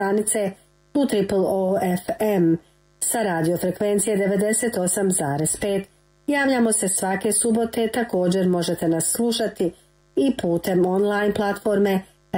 stanice UOOFM sa radiofrekvencije 98,5. Javljamo se svake subote, također možete nas slušati i putem online platforme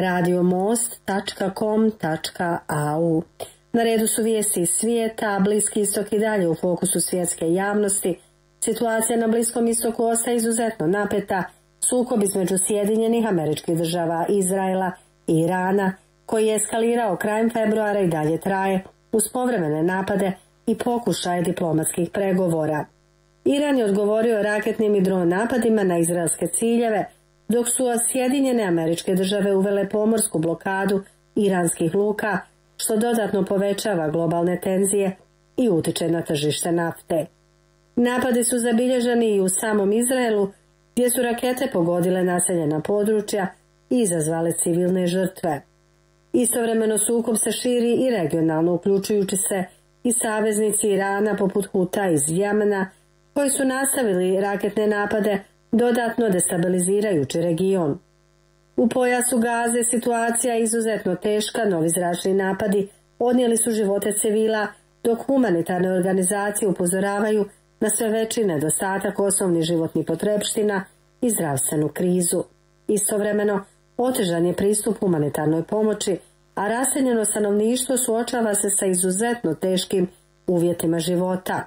radiomost.com.au. Na redu su vijesti iz svijeta, Bliski istok i dalje u fokusu svjetske javnosti. Situacija na Bliskom istoku ostaje izuzetno napeta. Sukob između Sjedinjenih Američkih Država, Izraela i Irana, koji je eskalirao krajem februara i dalje traje, uz povremene napade i pokušaje diplomatskih pregovora. Iran je odgovorio raketnim i dron napadima na izraelske ciljeve, dok su Sjedinjene Američke Države uvele pomorsku blokadu iranskih luka, što dodatno povećava globalne tenzije i utiče na tržište nafte. Napadi su zabilježeni i u samom Izraelu, gdje su rakete pogodile naseljena područja i izazvale civilne žrtve. Istovremeno sukob se širi i regionalno, uključujući se i saveznici Irana poput Huta iz Jemena, koji su nastavili raketne napade, dodatno destabilizirajući region. U pojasu Gaze situacija je izuzetno teška, novi zračni napadi odnijeli su živote civila, dok humanitarne organizacije upozoravaju na sve veći nedostatak osnovnih životnih potrepština i zdravstvenu krizu. Istovremeno, otežan je pristup humanitarnoj pomoći, a raseljeno stanovništvo suočava se sa izuzetno teškim uvjetima života.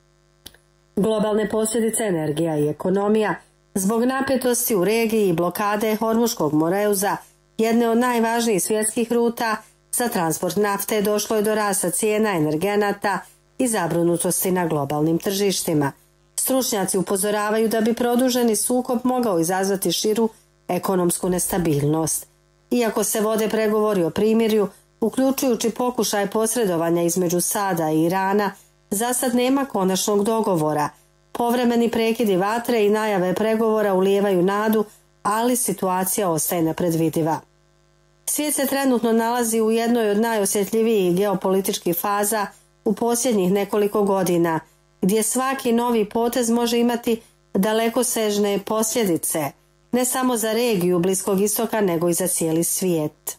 Globalne posljedice, energija i ekonomija. Zbog napetosti u regiji i blokade Hormuškog moreuza, jedne od najvažnijih svjetskih ruta za transport nafte, došlo je do rasta cijena energenata i zabrinutosti na globalnim tržištima. Stručnjaci upozoravaju da bi produženi sukob mogao izazvati širu ekonomsku nestabilnost. Iako se vode pregovori o primirju, uključujući pokušaj posredovanja između Sada i Irana, za sad nema konačnog dogovora. Povremeni prekidi vatre i najave pregovora ulijevaju nadu, ali situacija ostaje nepredvidiva. Svijet se trenutno nalazi u jednoj od najosjetljivijih geopolitičkih faza u posljednjih nekoliko godina, gdje svaki novi potez može imati dalekosežne posljedice, ne samo za regiju Bliskog istoka, nego i za cijeli svijet.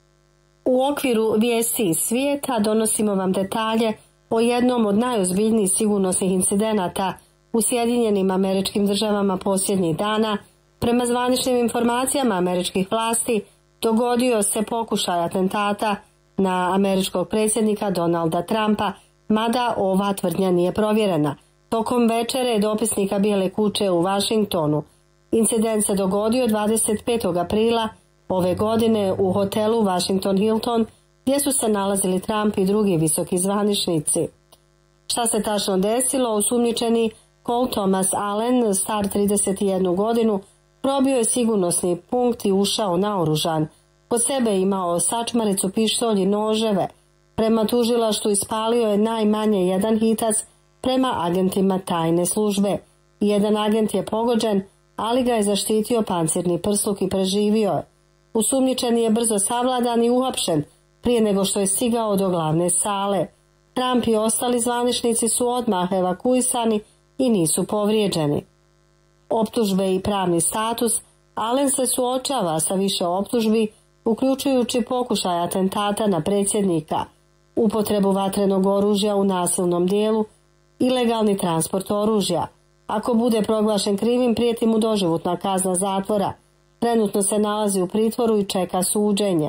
U okviru vijesti iz svijeta donosimo vam detalje o jednom od najozbiljnijih sigurnosnih incidenata u Sjedinjenim Američkim Državama posljednjih dana. Prema zvaničnim informacijama američkih vlasti, dogodio se pokušaj atentata na američkog predsjednika Donalda Trumpa, mada ova tvrdnja nije provjerena. Tokom večere dopisnika Bijele kuće u Washingtonu. Incident se dogodio 25. aprila ove godine u hotelu Washington Hilton, gdje su se nalazili Trump i drugi visoki zvaničnici. Šta se tačno desilo? Osumnjičeni Cole Thomas Allen, star 31 godinu, probio je sigurnosni punkt i ušao naoružan. Kod sebe imao sačmaricu, pištolj i noževe. Prema tužilaštvu ispalio je najmanje jedan hitac prema agentima tajne službe. Jedan agent je pogođen, ali ga je zaštitio pancirni prsluk i preživio je. Osumnjičeni je brzo savladan i uhapšen prije nego što je stigao do glavne sale. Trump i ostali zvaničnici su odmah evakuisani i nisu povrijeđeni. Optužbe i pravni status. Allen se suočava sa više optužbi, uključujući pokušaj atentata na predsjednika, upotrebu vatrenog oružja u nasilnom dijelu, ilegalni transport oružja. Ako bude proglašen krivim, prijeti mu doživotna kazna zatvora. Trenutno se nalazi u pritvoru i čeka suđenje.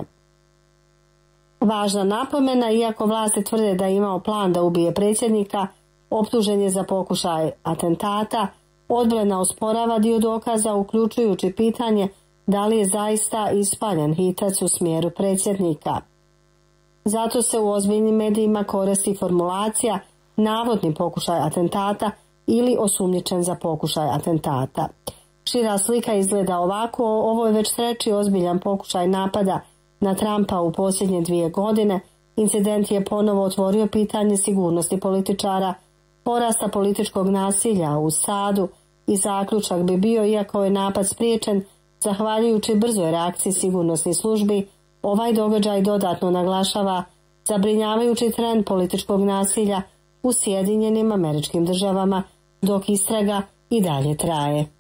Važna napomena, iako vlasti tvrde da je imao plan da ubije predsjednika, optužen je za pokušaj atentata. Odbrana osporava dio dokaza, uključujući pitanje da li je zaista ispaljen hitac u smjeru predsjednika. Zato se u ozbiljnim medijima koristi formulacija navodni pokušaj atentata ili osumnjičen za pokušaj atentata. Šira slika izgleda ovako. Ovo je već treći ozbiljan pokušaj napada na Trumpa u posljednje 2 godine. Incident je ponovo otvorio pitanje sigurnosti političara, porasta političkog nasilja u Sadu i zaključak bi bio, iako je napad spriječen, zahvaljujući brzoj reakciji sigurnosnih službi, ovaj događaj dodatno naglašava zabrinjavajući trend političkog nasilja u Sjedinjenim Američkim Državama, dok istraga i dalje traje.